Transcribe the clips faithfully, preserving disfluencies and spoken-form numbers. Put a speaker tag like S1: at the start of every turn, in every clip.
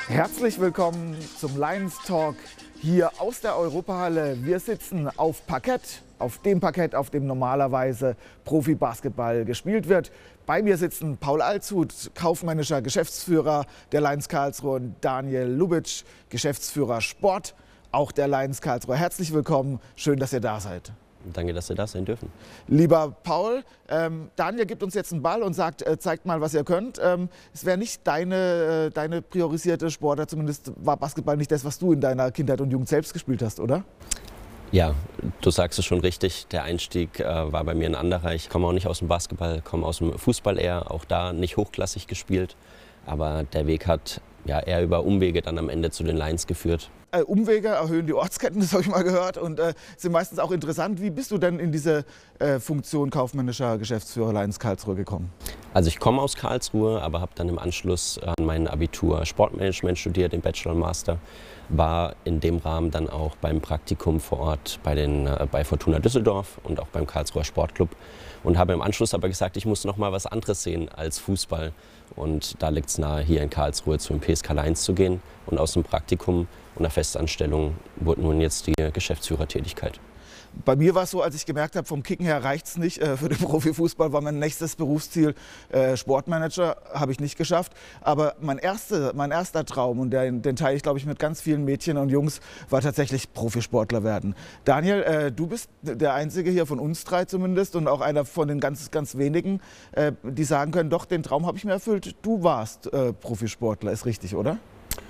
S1: Herzlich willkommen zum Lions Talk hier aus der Europahalle. Wir sitzen auf Parkett, auf dem Parkett, auf dem normalerweise Profi-Basketball gespielt wird. Bei mir sitzen Paul Alshut, kaufmännischer Geschäftsführer der Lions Karlsruhe, und Daniel Lubitsch, Geschäftsführer Sport, auch der Lions Karlsruhe. Herzlich willkommen, schön, dass ihr da seid.
S2: Danke, dass wir da sein dürfen.
S1: Lieber Paul, ähm, Daniel gibt uns jetzt einen Ball und sagt, äh, zeigt mal, was ihr könnt. Ähm, es wäre nicht deine, äh, deine priorisierte Sportart, zumindest war Basketball nicht das, was du in deiner Kindheit und Jugend selbst gespielt hast, oder?
S2: Ja, du sagst es schon richtig. Der Einstieg äh, war bei mir ein anderer. Ich komme auch nicht aus dem Basketball, komme aus dem Fußball eher. Auch da nicht hochklassig gespielt. Aber der Weg hat ja eher über Umwege dann am Ende zu den Lions geführt.
S1: Äh, Umwege erhöhen die Ortskenntnis, habe ich mal gehört, und äh, sind meistens auch interessant. Wie bist du denn in diese äh, Funktion kaufmännischer Geschäftsführer Lions Karlsruhe gekommen?
S2: Also ich komme aus Karlsruhe, aber habe dann im Anschluss an mein Abitur Sportmanagement studiert, den Bachelor und Master. War in dem Rahmen dann auch beim Praktikum vor Ort bei, den, äh, bei Fortuna Düsseldorf und auch beim Karlsruher Sportclub. Und habe im Anschluss aber gesagt, ich muss noch mal was anderes sehen als Fußball. Und da liegt es nahe, hier in Karlsruhe zum P S K Lions zu gehen. Und aus dem Praktikum und der Festanstellung wurde nun jetzt die Geschäftsführertätigkeit.
S1: Bei mir war es so, als ich gemerkt habe, vom Kicken her reicht es nicht. Äh, für den Profifußball war mein nächstes Berufsziel äh, Sportmanager, habe ich nicht geschafft. Aber mein, erste, mein erster Traum, und den, den teile ich, glaube ich, mit ganz vielen Mädchen und Jungs, war tatsächlich Profisportler werden. Daniel, äh, du bist der Einzige hier von uns drei zumindest und auch einer von den ganz, ganz wenigen, äh, die sagen können, doch, den Traum habe ich mir erfüllt. Du warst äh, Profisportler, ist richtig, oder?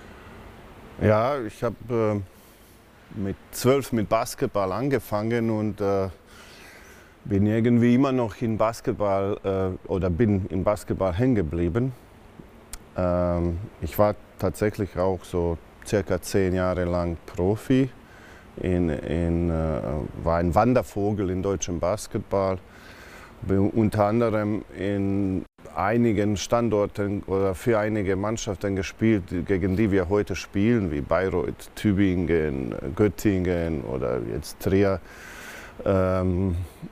S3: Ja, ich habe äh, mit zwölf mit Basketball angefangen und äh, bin irgendwie immer noch in Basketball äh, oder bin im Basketball hängen geblieben. Ähm, ich war tatsächlich auch so circa zehn Jahre lang Profi, in, in, äh, war ein Wandervogel in deutschem Basketball, bin unter anderem in einigen Standorten oder für einige Mannschaften gespielt, gegen die wir heute spielen, wie Bayreuth, Tübingen, Göttingen oder jetzt Trier. Ähm,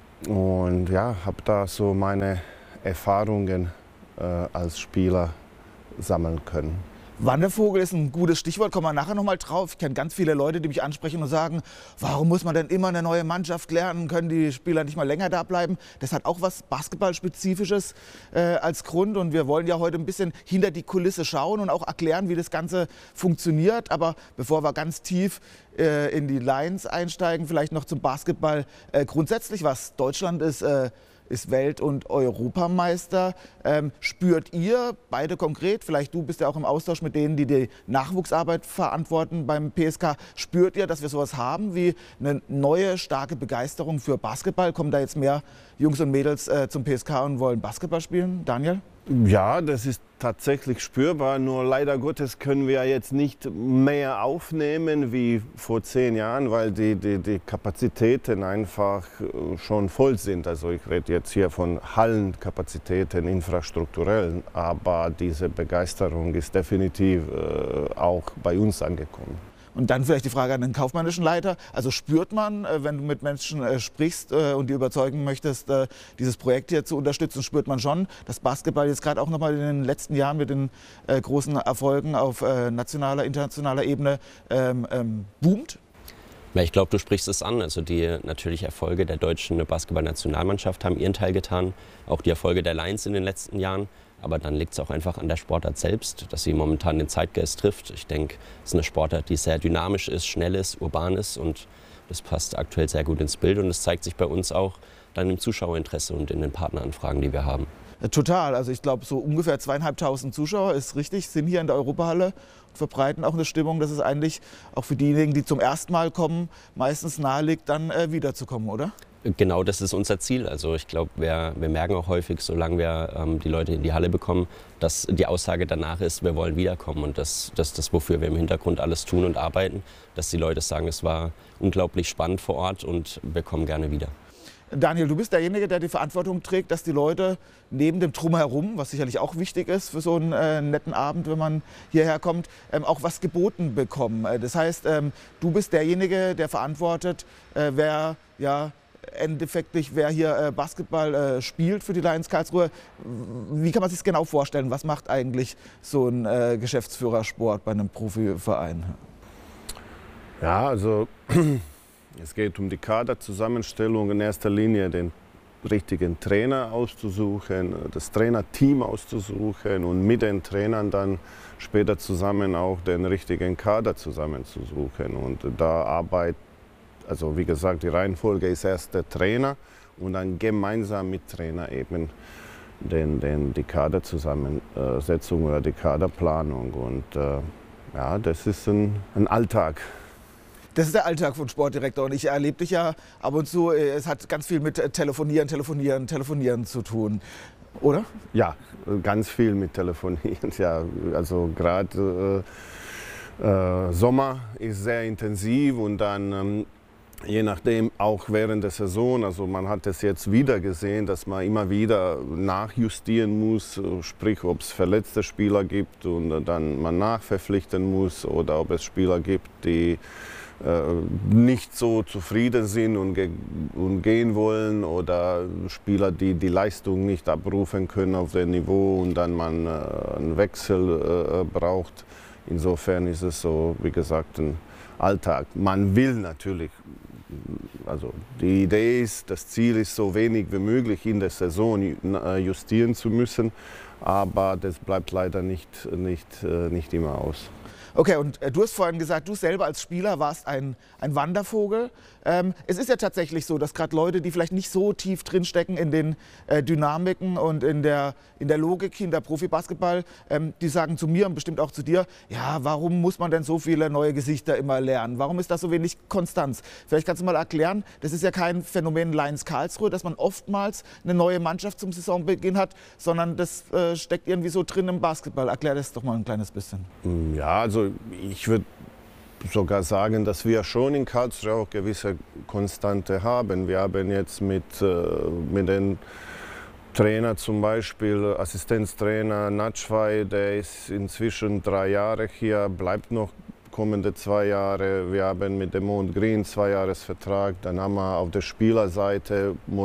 S3: und ja, habe da so meine Erfahrungen äh, als Spieler sammeln können.
S1: Wandervogel ist ein gutes Stichwort, kommen wir nachher noch mal drauf. Ich kenne ganz viele Leute, die mich ansprechen und sagen, warum muss man denn immer eine neue Mannschaft lernen, können die Spieler nicht mal länger da bleiben? Das hat auch was Basketballspezifisches äh, als Grund, und wir wollen ja heute ein bisschen hinter die Kulisse schauen und auch erklären, wie das Ganze funktioniert. Aber bevor wir ganz tief äh, in die Lions einsteigen, vielleicht noch zum Basketball äh, grundsätzlich, was Deutschland ist, äh, ist Welt- und Europameister. Ähm, spürt ihr beide konkret, vielleicht du bist ja auch im Austausch mit denen, die die Nachwuchsarbeit verantworten beim P S K, spürt ihr, dass wir sowas haben wie eine neue, starke Begeisterung für Basketball? Kommen da jetzt mehr Jungs und Mädels äh, zum P S K und wollen Basketball spielen? Daniel?
S3: Ja, das ist tatsächlich spürbar, nur leider Gottes können wir jetzt nicht mehr aufnehmen wie vor zehn Jahren, weil die, die, die Kapazitäten einfach schon voll sind. Also ich rede jetzt hier von Hallenkapazitäten, infrastrukturellen, aber diese Begeisterung ist definitiv äh, auch bei uns angekommen.
S1: Und dann vielleicht die Frage an den kaufmännischen Leiter. Also spürt man, wenn du mit Menschen sprichst und die überzeugen möchtest, dieses Projekt hier zu unterstützen, spürt man schon, dass Basketball jetzt gerade auch nochmal in den letzten Jahren mit den großen Erfolgen auf nationaler, internationaler Ebene ähm, ähm, boomt?
S2: Ja, ich glaube, du sprichst es an. Also die natürlich Erfolge der deutschen Basketball-Nationalmannschaft haben ihren Teil getan. Auch die Erfolge der Lions in den letzten Jahren. Aber dann liegt es auch einfach an der Sportart selbst, dass sie momentan den Zeitgeist trifft. Ich denke, es ist eine Sportart, die sehr dynamisch ist, schnell ist, urban ist, und das passt aktuell sehr gut ins Bild. Und es zeigt sich bei uns auch dann im Zuschauerinteresse und in den Partneranfragen, die wir haben.
S1: Total. Also ich glaube, so ungefähr zweieinhalbtausend Zuschauer ist richtig, sind hier in der Europahalle und verbreiten auch eine Stimmung, dass es eigentlich auch für diejenigen, die zum ersten Mal kommen, meistens nahe liegt, dann äh, wiederzukommen, oder?
S2: Genau, das ist unser Ziel. Also ich glaube, wir, wir merken auch häufig, solange wir ähm, die Leute in die Halle bekommen, dass die Aussage danach ist, wir wollen wiederkommen. Und das ist das, das, wofür wir im Hintergrund alles tun und arbeiten, dass die Leute sagen, es war unglaublich spannend vor Ort und wir kommen gerne wieder.
S1: Daniel, du bist derjenige, der die Verantwortung trägt, dass die Leute neben dem Drumherum, was sicherlich auch wichtig ist für so einen äh, netten Abend, wenn man hierher kommt, ähm, auch was geboten bekommen. Äh, das heißt, ähm, du bist derjenige, der verantwortet, äh, wer ja endeffektlich, wer hier äh, Basketball äh, spielt für die Lions Karlsruhe. Wie kann man sich das genau vorstellen? Was macht eigentlich so ein äh, Geschäftsführersport bei einem Profiverein?
S3: Ja, also es geht um die Kaderzusammenstellung, in erster Linie den richtigen Trainer auszusuchen, das Trainerteam auszusuchen und mit den Trainern dann später zusammen auch den richtigen Kader zusammenzusuchen. Und da arbeitet, also wie gesagt, die Reihenfolge ist erst der Trainer und dann gemeinsam mit Trainer eben den, den, die Kaderzusammensetzung oder die Kaderplanung. Und äh, ja, das ist ein, ein Alltag.
S1: Das ist der Alltag von Sportdirektor und ich erlebe dich ja ab und zu, es hat ganz viel mit Telefonieren, Telefonieren, Telefonieren zu tun, oder?
S3: Ja, ganz viel mit Telefonieren. Ja, also gerade äh, äh, Sommer ist sehr intensiv und dann ähm, je nachdem auch während der Saison, also man hat es jetzt wieder gesehen, dass man immer wieder nachjustieren muss, sprich ob es verletzte Spieler gibt und dann man nachverpflichten muss oder ob es Spieler gibt, die nicht so zufrieden sind und, ge und gehen wollen oder Spieler, die die Leistung nicht abrufen können auf dem Niveau und dann man äh, einen Wechsel äh, braucht. Insofern ist es so, wie gesagt, ein Alltag. Man will natürlich, also die Idee ist, das Ziel ist, so wenig wie möglich in der Saison justieren zu müssen, aber das bleibt leider nicht, nicht, nicht immer aus.
S1: Okay, und äh, du hast vorhin gesagt, du selber als Spieler warst ein, ein Wandervogel. Ähm, es ist ja tatsächlich so, dass gerade Leute, die vielleicht nicht so tief drinstecken in den äh, Dynamiken und in der, in der Logik hinter Profibasketball, ähm, die sagen zu mir und bestimmt auch zu dir, ja, warum muss man denn so viele neue Gesichter immer lernen? Warum ist da so wenig Konstanz? Vielleicht kannst du mal erklären, das ist ja kein Phänomen Lions Karlsruhe, dass man oftmals eine neue Mannschaft zum Saisonbeginn hat, sondern das äh, steckt irgendwie so drin im Basketball. Erklär das doch mal ein kleines bisschen.
S3: Ja, also ich würde sogar sagen, dass wir schon in Karlsruhe auch gewisse Konstante haben. Wir haben jetzt mit, äh, mit den Trainer zum Beispiel, Assistenztrainer Natschwei, der ist inzwischen drei Jahre hier, bleibt noch kommende zwei Jahre. Wir haben mit dem Mond Green zwei Jahresvertrag. Dann haben wir auf der Spielerseite